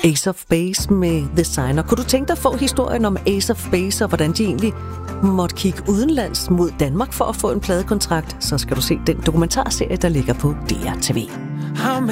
Ace of Base med The Signer. Kunne du tænke dig at få historien om Ace of Base og hvordan de egentlig måtte kigge udenlands mod Danmark for at få en pladekontrakt, så skal du se den dokumentarserie, der ligger på DRTV. I'm